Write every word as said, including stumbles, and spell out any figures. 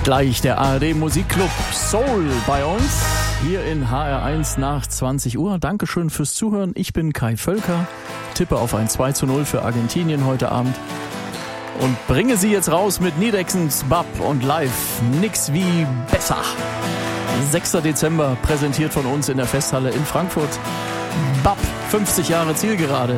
Gleich der A R D Musikclub Soul bei uns hier in H R eins nach zwanzig Uhr. Dankeschön fürs Zuhören. Ich bin Kai Völker, tippe auf ein zwei zu null für Argentinien heute Abend und bringe Sie jetzt raus mit Niedersachsens Bab und live nix wie besser. sechster Dezember, präsentiert von uns in der Festhalle in Frankfurt. Bab, fünfzig Jahre Zielgerade.